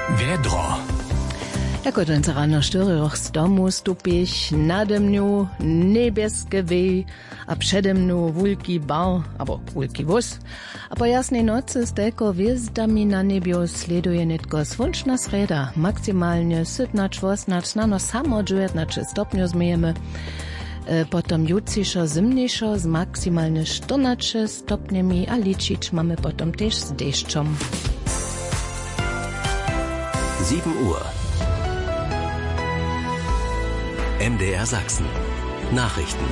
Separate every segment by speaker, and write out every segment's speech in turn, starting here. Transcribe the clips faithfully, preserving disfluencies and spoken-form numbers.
Speaker 1: Vědro.
Speaker 2: Jako ten rano čtyři roh z domu stupíš, nade mnou nebieské vej a přede mnou vulký bar, abo vulký vůz. A po jasnej noci s teko hvězdami na nebio sleduje netko slunčna sreda, maksimálne sedemnásť osemnásť, nano samo devätnásť stopňov zmejeme. E, potom jucišo zimniejszo z maksymalnie czternaście stopniami, a liczyć mamy potom też z deszczom.
Speaker 1: sieben Uhr. M D R Sachsen. Nachrichten.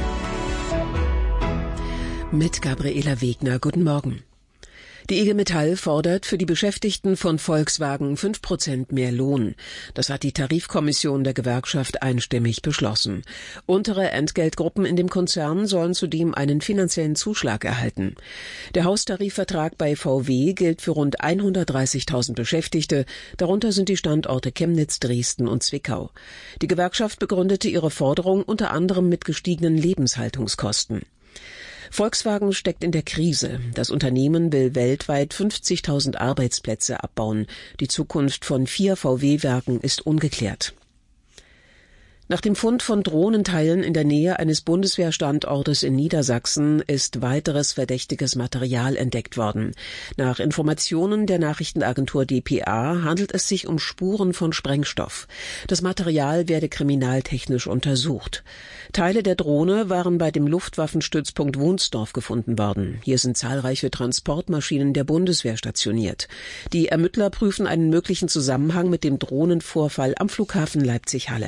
Speaker 3: Mit Gabriela Wegner. Guten Morgen. Die I G Metall fordert für die Beschäftigten von Volkswagen fünf Prozent mehr Lohn. Das hat die Tarifkommission der Gewerkschaft einstimmig beschlossen. Untere Entgeltgruppen in dem Konzern sollen zudem einen finanziellen Zuschlag erhalten. Der Haustarifvertrag bei V W gilt für rund hundertdreißigtausend Beschäftigte. Darunter sind die Standorte Chemnitz, Dresden und Zwickau. Die Gewerkschaft begründete ihre Forderung unter anderem mit gestiegenen Lebenshaltungskosten. Volkswagen steckt in der Krise. Das Unternehmen will weltweit fünfzigtausend Arbeitsplätze abbauen. Die Zukunft von vier V W-Werken ist ungeklärt. Nach dem Fund von Drohnenteilen in der Nähe eines Bundeswehrstandortes in Niedersachsen ist weiteres verdächtiges Material entdeckt worden. Nach Informationen der Nachrichtenagentur D P A handelt es sich um Spuren von Sprengstoff. Das Material werde kriminaltechnisch untersucht. Teile der Drohne waren bei dem Luftwaffenstützpunkt Wunsdorf gefunden worden. Hier sind zahlreiche Transportmaschinen der Bundeswehr stationiert. Die Ermittler prüfen einen möglichen Zusammenhang mit dem Drohnenvorfall am Flughafen Leipzig-Halle.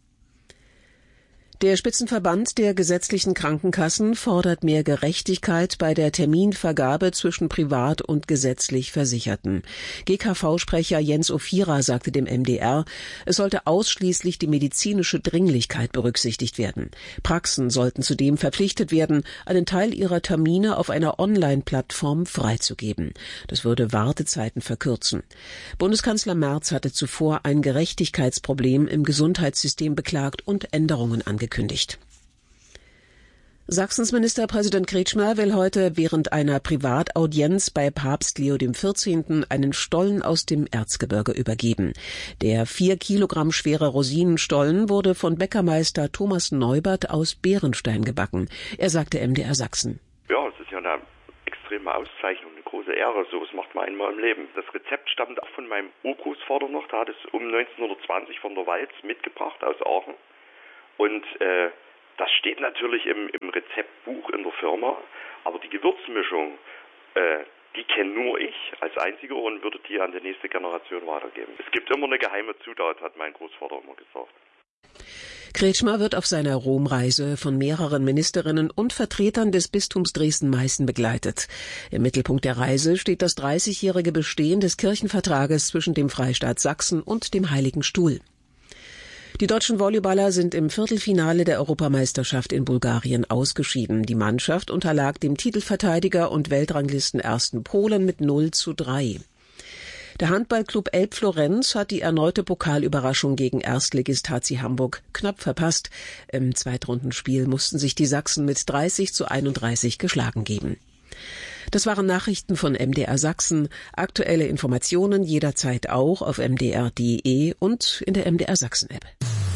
Speaker 3: Der Spitzenverband der gesetzlichen Krankenkassen fordert mehr Gerechtigkeit bei der Terminvergabe zwischen privat und gesetzlich Versicherten. G K V-Sprecher Jens Ophira sagte dem M D R, es sollte ausschließlich die medizinische Dringlichkeit berücksichtigt werden. Praxen sollten zudem verpflichtet werden, einen Teil ihrer Termine auf einer Online-Plattform freizugeben. Das würde Wartezeiten verkürzen. Bundeskanzler Merz hatte zuvor ein Gerechtigkeitsproblem im Gesundheitssystem beklagt und Änderungen angekündigt. Gekündigt. Sachsens Ministerpräsident Kretschmer will heute während einer Privataudienz bei Papst Leo der vierzehnte. Einen Stollen aus dem Erzgebirge übergeben. Der vier Kilogramm schwere Rosinenstollen wurde von Bäckermeister Thomas Neubert aus Bärenstein gebacken. Er sagte M D R Sachsen.
Speaker 4: Ja, es ist ja eine extreme Auszeichnung, eine große Ehre. So was macht man einmal im Leben. Das Rezept stammt auch von meinem Urgroßvater noch. Der hat es um neunzehnhundertzwanzig von der Walz mitgebracht aus Aachen. Und äh, das steht natürlich im, im Rezeptbuch in der Firma, aber die Gewürzmischung, äh, die kenne nur ich als Einziger und würde die an die nächste Generation weitergeben. Es gibt immer eine geheime Zutat, hat mein Großvater immer gesagt.
Speaker 3: Kretschmer wird auf seiner Romreise von mehreren Ministerinnen und Vertretern des Bistums Dresden-Meißen begleitet. Im Mittelpunkt der Reise steht das dreißigjährige Bestehen des Kirchenvertrages zwischen dem Freistaat Sachsen und dem Heiligen Stuhl. Die deutschen Volleyballer sind im Viertelfinale der Europameisterschaft in Bulgarien ausgeschieden. Die Mannschaft unterlag dem Titelverteidiger und Weltranglistenersten Polen mit null zu drei. Der Handballclub Elbflorenz hat die erneute Pokalüberraschung gegen Erstligist H C Hamburg knapp verpasst. Im Zweitrundenspiel mussten sich die Sachsen mit dreißig zu einunddreißig geschlagen geben. Das waren Nachrichten von M D R Sachsen. Aktuelle Informationen jederzeit auch auf m d r punkt d e und in der M D R Sachsen App.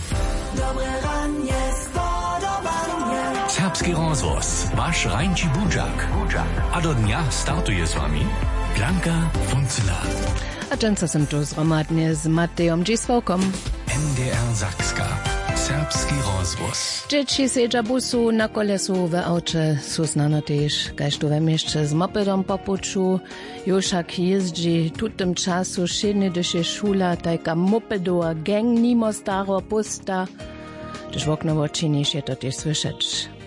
Speaker 1: Serbski rozhlas, váš Rajnči Budžak. A do dňa startuje s vami Blanka Funzela.
Speaker 2: A dżęca sam tu zgromadnie z Matejom Dzisławkom.
Speaker 1: M D R Sakska. Serbski rozhlas.
Speaker 2: Dzieci sedza busu na kolesu w aucie su znano też, kaž tu we mieście z mopedom po puczu. Juszak jeździ tutym czasu szednie dysze szula, tajka mopedowa gang nimo staro pusta. Gdyż w okno oczynisz je to też słyszeć.